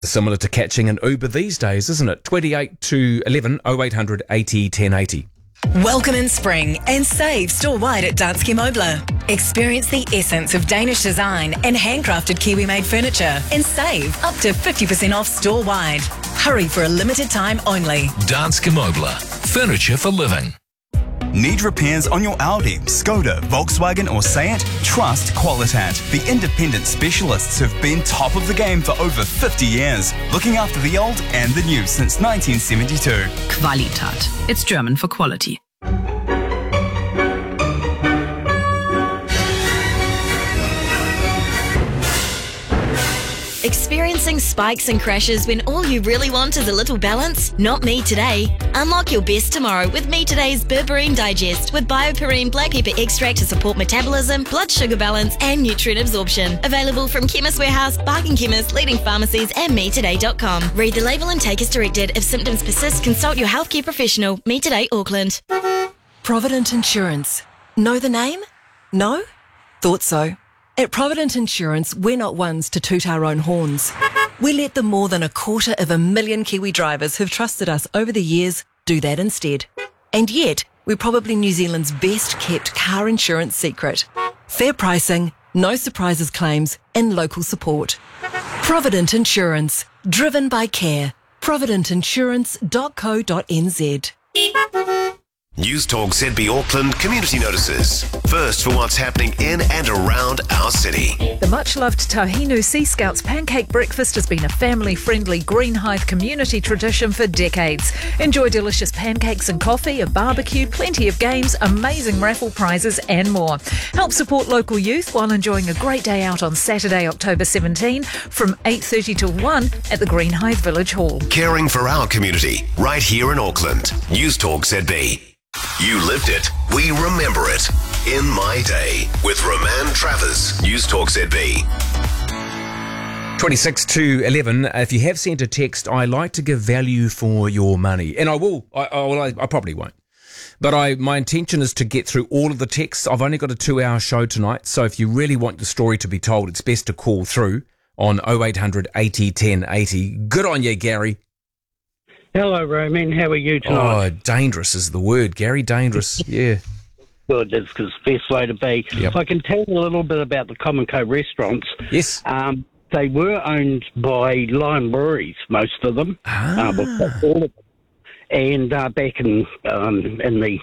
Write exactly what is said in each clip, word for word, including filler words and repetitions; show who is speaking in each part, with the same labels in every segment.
Speaker 1: Similar to catching an Uber these days, isn't it? twenty-eight to eleven, oh eight hundred eighty ten eighty.
Speaker 2: Welcome in spring and save store-wide at Danske Møbler. Experience the essence of Danish design and handcrafted Kiwi-made furniture and save up to fifty percent off store-wide. Hurry for a limited time only.
Speaker 3: Danske Møbler. Furniture for living.
Speaker 4: Need repairs on your Audi, Skoda, Volkswagen or Seat? Trust Qualitat, the independent specialists who've been top of the game for over fifty years, looking after the old and the new since nineteen seventy-two.
Speaker 5: Qualitat. It's German for quality.
Speaker 6: Experiencing spikes and crashes when all you really want is a little balance? Not me today. Unlock your best tomorrow with Me Today's Berberine Digest with Bioperine black pepper extract to support metabolism, blood sugar balance and nutrient absorption. Available from Chemist Warehouse, Bargain Chemist, leading pharmacies and me today dot com. Read the label and take as directed. If symptoms persist, consult your healthcare professional. Me Today Auckland.
Speaker 2: Provident Insurance. Know the name? No? Thought so. At Provident Insurance, we're not ones to toot our own horns. We let the more than a quarter of a million Kiwi drivers who've trusted us over the years do that instead. And yet, we're probably New Zealand's best kept car insurance secret. Fair pricing, no surprises claims, and local support. Provident Insurance, driven by care. provident insurance dot co dot n z.
Speaker 7: News Talk Z B Auckland community notices. First for what's happening in and around our city.
Speaker 8: The much-loved Tahinu Sea Scouts pancake breakfast has been a family-friendly Green Hive community tradition for decades. Enjoy delicious pancakes and coffee, a barbecue, plenty of games, amazing raffle prizes and more. Help support local youth while enjoying a great day out on Saturday, October seventeenth from eight thirty till one at the Green Hive Village Hall.
Speaker 7: Caring for our community right here in Auckland. News Talk Z B. You lived it. We remember it. In My Day with Roman Travers. News Talk Z B.
Speaker 1: twenty-six to eleven. If you have sent a text, I like to give value for your money. And I will. I, I, well, I, I probably won't. But I, my intention is to get through all of the texts. I've only got a two-hour show tonight. So if you really want the story to be told, it's best to call through on oh eight hundred eighty ten eighty. Good on you, Gary.
Speaker 9: Hello, Roman. How are you tonight?
Speaker 1: Oh, dangerous is the word, Gary. Dangerous, yeah.
Speaker 9: Good, that's the best way to be.
Speaker 1: Yep.
Speaker 9: I can tell you a little bit about the Common Co restaurants.
Speaker 1: Yes.
Speaker 9: Um, they were owned by Lion Breweries, most of them.
Speaker 1: Ah.
Speaker 9: Uh, well, all of them. And uh, back in um, in the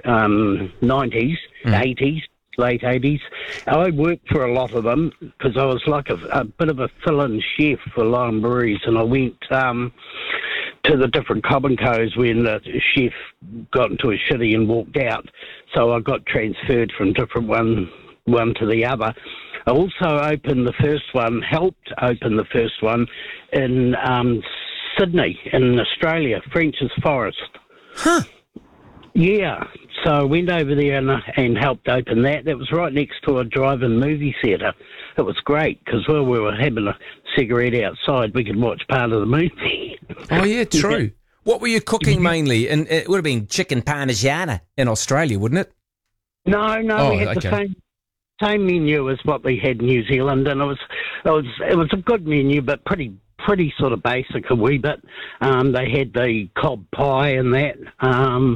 Speaker 9: um, nineties, mm. eighties, late eighties, I worked for a lot of them because I was like a, a bit of a fill-in chef for Lion Breweries, and I went... Um, to the different Common Co's when the chef got into a shitty and walked out. So I got transferred from different one one to the other. I also opened the first one, helped open the first one in um, Sydney, in Australia, French's Forest.
Speaker 1: Huh.
Speaker 9: Yeah, so I went over there and, and helped open that. That was right next to a drive-in movie theatre. It was great because while we were having a cigarette outside, we could watch part of the movie.
Speaker 1: Oh, yeah, true. What were you cooking mainly? And it would have been chicken parmigiana in Australia, wouldn't it?
Speaker 9: No, no,
Speaker 1: oh,
Speaker 9: we had
Speaker 1: okay.
Speaker 9: the same same menu as what we had in New Zealand, and it was it was it was a good menu, but pretty pretty sort of basic a wee bit. Um, they had the cob pie and that, um,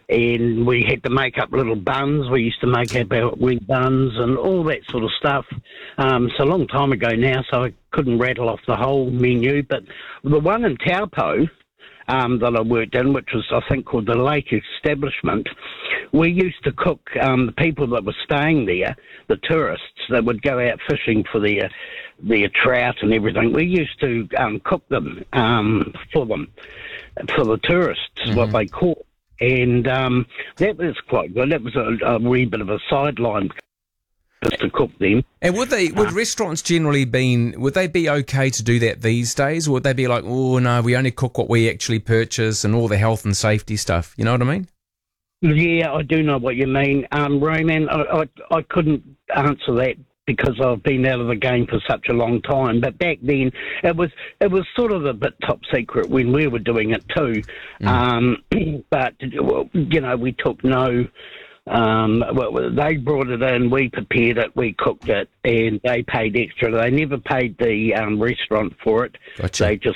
Speaker 9: and we had to make up little buns. We used to make up our wee buns and all that sort of stuff. Um, it's a long time ago now, so I couldn't rattle off the whole menu. But the one in Taupo um, that I worked in, which was, I think, called the Lake Establishment, we used to cook um, the people that were staying there, the tourists that would go out fishing for their their trout and everything. We used to um, cook them um, for them, for the tourists, mm-hmm. what they caught. And um, that was quite good. That was a, a wee bit of a sideline just to cook them.
Speaker 1: And would they, would uh, restaurants generally been, would they be okay to do that these days? Or would they be like, oh no, we only cook what we actually purchase and all the health and safety stuff? You know what I mean?
Speaker 9: Yeah, I do know what you mean. Um, Roman, I, I, I couldn't answer that because I've been out of the game for such a long time. But back then, it was it was sort of a bit top secret when we were doing it too. Mm. Um, but, you know, we took no Um, well, they brought it in, we prepared it, we cooked it, and they paid extra. They never paid the um, restaurant for it.
Speaker 1: Gotcha.
Speaker 9: They just